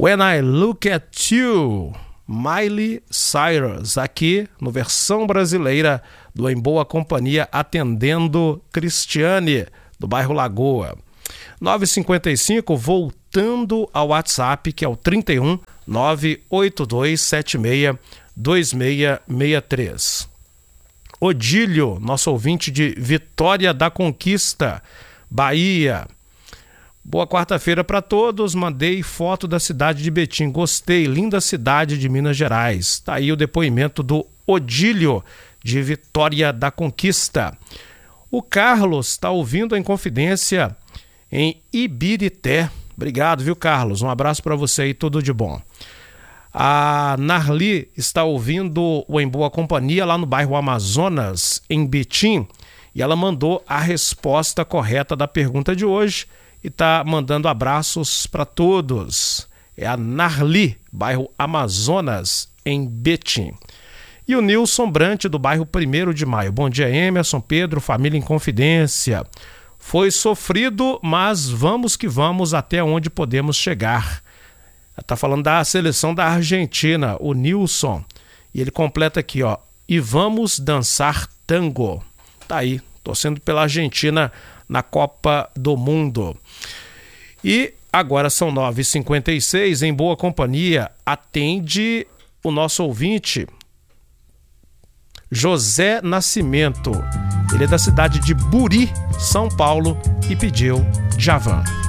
When I Look at You, Miley Cyrus, aqui no versão brasileira do Em Boa Companhia, atendendo Cristiane, do bairro Lagoa. 9h55, voltando ao WhatsApp, que é o 31 98276 2663. Odílio, nosso ouvinte de Vitória da Conquista, Bahia. Boa quarta-feira para todos. Mandei foto da cidade de Betim. Gostei, linda cidade de Minas Gerais. Tá aí o depoimento do Odílio de Vitória da Conquista. O Carlos está ouvindo a Inconfidência em Ibirité. Obrigado, viu, Carlos? Um abraço para você e tudo de bom. A Narli está ouvindo o Em Boa Companhia lá no bairro Amazonas, em Betim, e ela mandou a resposta correta da pergunta de hoje e está mandando abraços para todos. É a Narli, bairro Amazonas, em Betim. E o Nilson Brant, do bairro 1º de Maio. Bom dia, Emerson, Pedro, família Inconfidência. Foi sofrido, mas vamos que vamos até onde podemos chegar. Está falando da seleção da Argentina, o Nilson. E ele completa aqui, ó. E vamos dançar tango. Tá aí, torcendo pela Argentina na Copa do Mundo. E agora são 9h56, Em Boa Companhia, atende o nosso ouvinte, José Nascimento. Ele é da cidade de Buri, São Paulo, e pediu Djavan.